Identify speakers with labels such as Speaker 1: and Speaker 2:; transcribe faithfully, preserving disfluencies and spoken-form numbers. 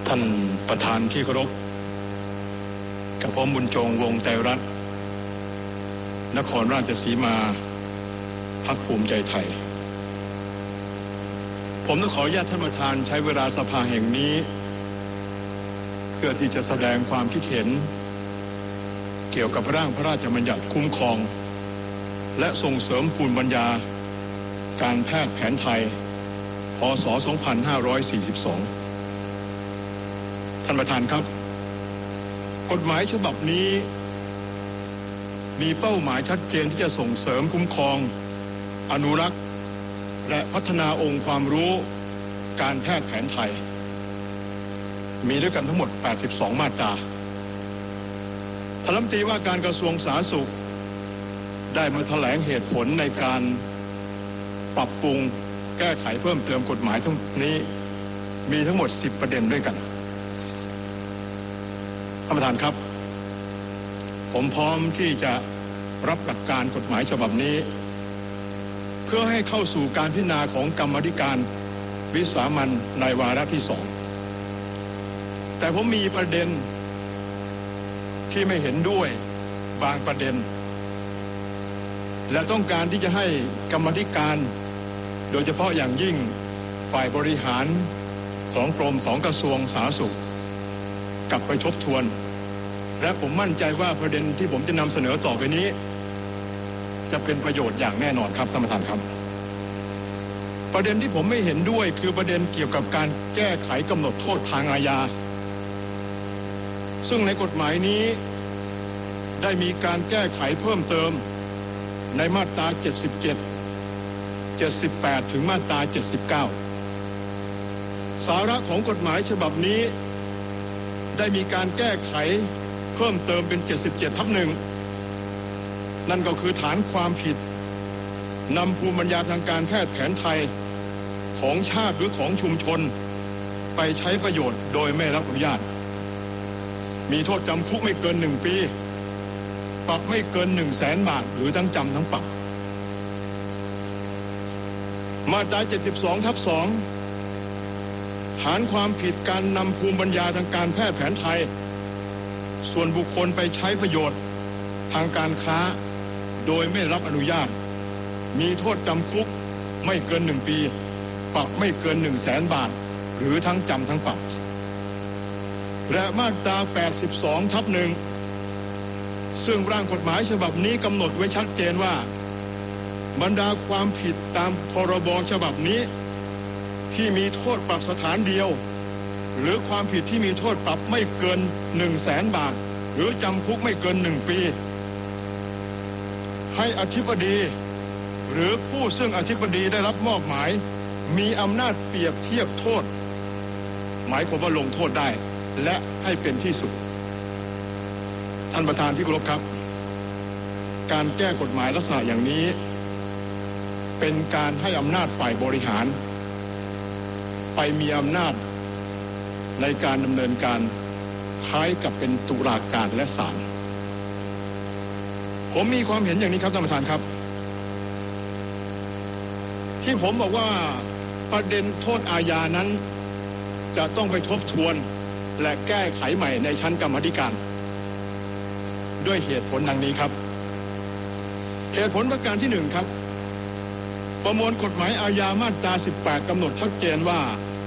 Speaker 1: ท่านประธานที่เคารพกับผมบุญจงวงศ์ไตรรัตน์นครราชสีมาพรรคภูมิใจไทยผมต้องขออนุญาตท่านประธานใช้เวลาสภาแห่งนี้เพื่อที่จะแสดงความคิดเห็นเกี่ยวกับร่างพระราชบัญญัติคุ้มครองและส่งเสริมภูมิปัญญาการแพทย์แผนไทยพ.ศ. สองพันห้าร้อยสี่สิบสองท่านประธานครับกฎหมายฉบับนี้มีเป้าหมายชัดเจนที่จะส่งเสริมคุ้มครองอนุรักษ์และพัฒนาองค์ความรู้การแพทย์แผนไทยมีด้วยกันทั้งหมดแปดสิบสองมาตราท่านรัฐมนตรีว่าการกระทรวงสาธารณสุขได้มาแถลงเหตุผลในการปรับปรุงแก้ไขเพิ่มเติมกฎหมายทั้งนี้มีทั้งหมดสิบประเด็นด้วยกันท่านประธานครับผมพร้อมที่จะรับหลักการกฎหมายฉบับนี้เพื่อให้เข้าสู่การพิจารณาของกรรมาธิการวิสามัญในวาระที่สองแต่ผมมีประเด็นที่ไม่เห็นด้วยบางประเด็นและต้องการที่จะให้กรรมาธิการโดยเฉพาะอย่างยิ่งฝ่ายบริหารของกรมของกระทรวงสาธารณสุขกลับไปทบทวนและผมมั่นใจว่าประเด็นที่ผมจะนำเสนอต่อไปนี้จะเป็นประโยชน์อย่างแน่นอนครับท่านประธานครับประเด็นที่ผมไม่เห็นด้วยคือประเด็นเกี่ยวกับการแก้ไขกำหนดโทษทางอาญาซึ่งในกฎหมายนี้ได้มีการแก้ไขเพิ่มเติมในมาตราเจ็ดสิบเจ็ด เจ็ดสิบแปดถึงมาตราเจ็ดสิบเก้าสาระของกฎหมายฉบับนี้ได้มีการแก้ไขเพิ่มเติมเป็นเจ็ดสิบเจ็ดทับหนึ่งนั่นก็คือฐานความผิดนำภูมิปัญญาทางการแพทย์แผนไทยของชาติหรือของชุมชนไปใช้ประโยชน์โดยไม่รับอนุญาตมีโทษจำคุกไม่เกินหนึ่งปีปรับไม่เกินหนึ่งแสนบาทหรือทั้งจำทั้งปรับมาตราเจ็ดสิบสองทับสองฐานความผิดการนำภูมิปัญญาทางการแพทย์แผนไทยส่วนบุคคลไปใช้ประโยชน์ทางการค้าโดยไม่รับอนุญาตมีโทษจำคุกไม่เกินหนึ่งปีปรับไม่เกินหนึ่งแสนบาทหรือทั้งจำทั้งปรับและมาตราแปดสิบสองทับหนึ่งซึ่งร่างกฎหมายฉบับนี้กำหนดไว้ชัดเจนว่าบรรดาความผิดตามพรบฉบับนี้ที่มีโทษปรับสถานเดียวหรือความผิดที่มีโทษปรับไม่เกินหนึ่งแสนบาทหรือจำคุกไม่เกินหนึ่งปีให้อธิบดีหรือผู้ซึ่งอธิบดีได้รับมอบหมายมีอำนาจเปรียบเทียบโทษหมายความว่าลงโทษได้และให้เป็นที่สุดท่านประธานที่เคารพครับการแก้กฎหมายลักษณะอย่างนี้เป็นการให้อำนาจฝ่ายบริหารไปมีอำนาจในการดำเนินการคล้ายกับเป็นตุลาการและศาลผมมีความเห็นอย่างนี้ครับท่านประธานครับที่ผมบอกว่าประเด็นโทษอาญานั้นจะต้องไปทบทวนและแก้ไขใหม่ในชั้นกรรมาธิการด้วยเหตุผลดังนี้ครับเหตุผลประการที่หนึ่งครับประมวลกฎหมายอาญามาตราสิบแปดกำหนดชัดเจนว่า